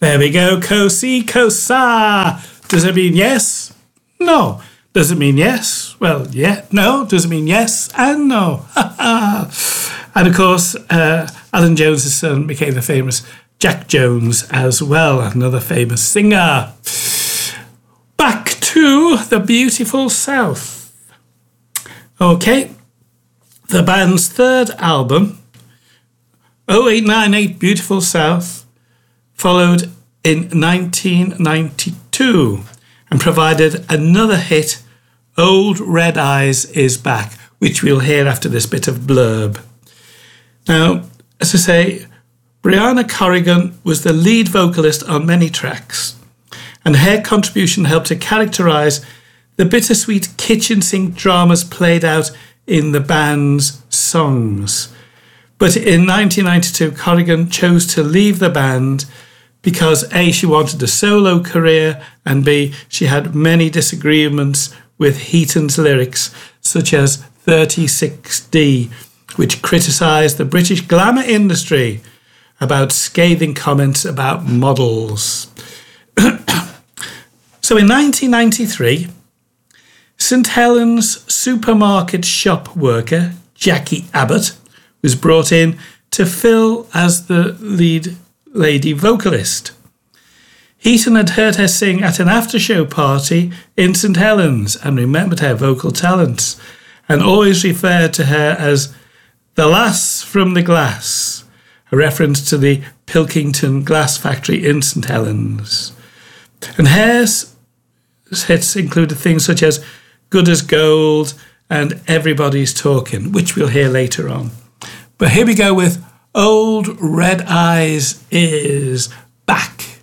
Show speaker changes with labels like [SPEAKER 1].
[SPEAKER 1] There we go. Kosi, kosa. Does it mean yes? No. Does it mean yes? Well, yeah. No. Does it mean yes and no? And of course, Alan Jones' son became the famous Jack Jones as well, another famous singer. Back to the beautiful South. Okay. The band's third album, 0898 Beautiful South, followed in 1992 and provided another hit, Old Red Eyes Is Back, which we'll hear after this bit of blurb. Now, as I say, Brianna Corrigan was the lead vocalist on many tracks, and her contribution helped to characterise the bittersweet kitchen sink dramas played out in the band's songs. But in 1992, Corrigan chose to leave the band because A, she wanted a solo career, and B, she had many disagreements with Heaton's lyrics, such as 36D, which criticised the British glamour industry about scathing comments about models. So in 1993, St Helens supermarket shop worker Jackie Abbott was brought in to fill as the lead lady vocalist. Heaton had heard her sing at an after-show party in St Helens and remembered her vocal talents, and always referred to her as the lass from the glass, a reference to the Pilkington glass factory in St Helens. And her hits included things such as Good as Gold and Everybody's Talking, which we'll hear later on. But here we go with Old Red Eyes Is Back.